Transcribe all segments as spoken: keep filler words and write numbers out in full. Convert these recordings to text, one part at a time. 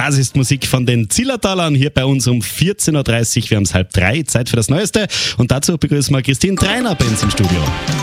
Das ist Musik von den Zillertalern hier bei uns um vierzehn Uhr dreißig. Wir haben es halb drei, Zeit für das Neueste. Und dazu begrüßen wir Christine Treiner bei uns im Studio.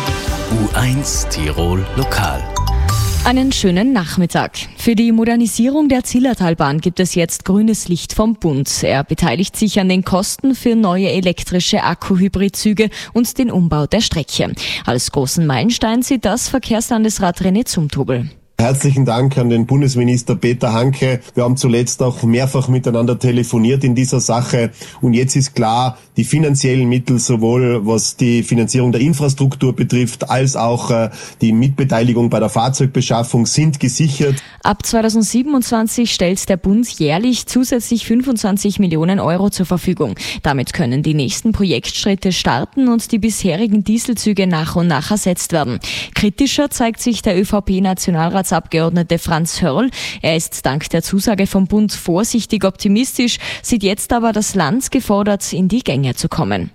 U eins Tirol Lokal. Einen schönen Nachmittag. Für die Modernisierung der Zillertalbahn gibt es jetzt grünes Licht vom Bund. Er beteiligt sich an den Kosten für neue elektrische Akkuhybridzüge und den Umbau der Strecke. Als großen Meilenstein sieht das Verkehrslandesrat René Zumtobel. Herzlichen Dank an den Bundesminister Peter Hanke. Wir haben zuletzt auch mehrfach miteinander telefoniert in dieser Sache. Und jetzt ist klar, die finanziellen Mittel, sowohl was die Finanzierung der Infrastruktur betrifft, als auch äh, die Mitbeteiligung bei der Fahrzeugbeschaffung sind gesichert. Ab zweitausendsiebenundzwanzig stellt der Bund jährlich zusätzlich fünfundzwanzig Millionen Euro zur Verfügung. Damit können die nächsten Projektschritte starten und die bisherigen Dieselzüge nach und nach ersetzt werden. Kritischer zeigt sich der ÖVP-Nationalratsabgeordnete Franz Hörl. Er ist dank der Zusage vom Bund vorsichtig optimistisch, sieht jetzt aber das Land gefordert, in die Gänge zu kommen.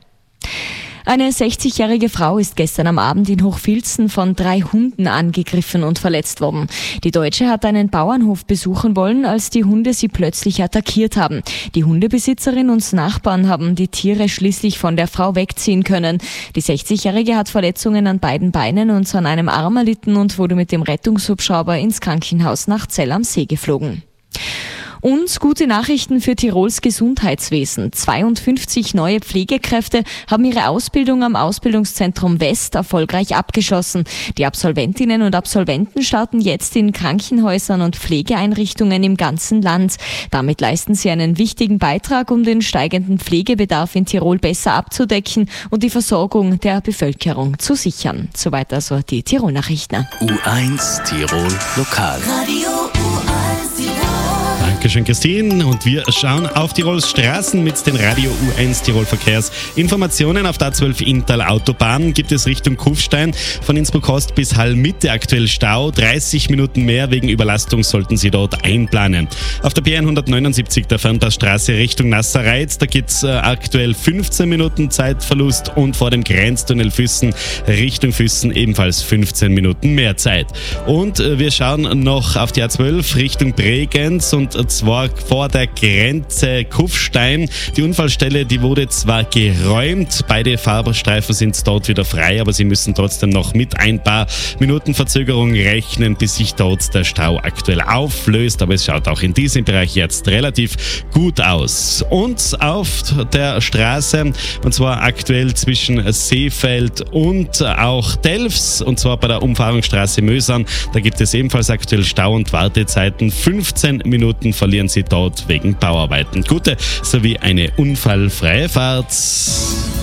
Eine sechzigjährige Frau ist gestern am Abend in Hochfilzen von drei Hunden angegriffen und verletzt worden. Die Deutsche hat einen Bauernhof besuchen wollen, als die Hunde sie plötzlich attackiert haben. Die Hundebesitzerin und Nachbarn haben die Tiere schließlich von der Frau wegziehen können. Die sechzigjährige hat Verletzungen an beiden Beinen und an einem Arm erlitten und wurde mit dem Rettungshubschrauber ins Krankenhaus nach Zell am See geflogen. Und gute Nachrichten für Tirols Gesundheitswesen. zweiundfünfzig neue Pflegekräfte haben ihre Ausbildung am Ausbildungszentrum West erfolgreich abgeschlossen. Die Absolventinnen und Absolventen starten jetzt in Krankenhäusern und Pflegeeinrichtungen im ganzen Land. Damit leisten sie einen wichtigen Beitrag, um den steigenden Pflegebedarf in Tirol besser abzudecken und die Versorgung der Bevölkerung zu sichern. Soweit also die Tirol-Nachrichten. U eins Tirol Lokal. Radio U eins Tirol. Dankeschön, Christine. Und wir schauen auf Tirols Straßen mit den Radio U eins Tirol Verkehrsinformationen. Auf der A zwölf Inntal Autobahn gibt es Richtung Kufstein von Innsbruck-Ost bis Hall-Mitte aktuell Stau. dreißig Minuten mehr wegen Überlastung sollten Sie dort einplanen. Auf der B hundertneunundsiebzig der Fernpassstraße Richtung Nasserreiz, da gibt es äh, aktuell fünfzehn Minuten Zeitverlust und vor dem Grenztunnel Füssen Richtung Füssen ebenfalls fünfzehn Minuten mehr Zeit. Und äh, wir schauen noch auf die A zwölf Richtung Bregenz und zwar vor der Grenze Kufstein. Die Unfallstelle, die wurde zwar geräumt, beide Fahrstreifen sind dort wieder frei, aber Sie müssen trotzdem noch mit ein paar Minuten Verzögerung rechnen, bis sich dort der Stau aktuell auflöst. Aber es schaut auch in diesem Bereich jetzt relativ gut aus. Und auf der Straße, und zwar aktuell zwischen Seefeld und auch Delfs, und zwar bei der Umfahrungsstraße Mösern, da gibt es ebenfalls aktuell Stau und Wartezeiten. fünfzehn Minuten verlieren Sie dort wegen Bauarbeiten. Gute sowie eine unfallfreie Fahrt.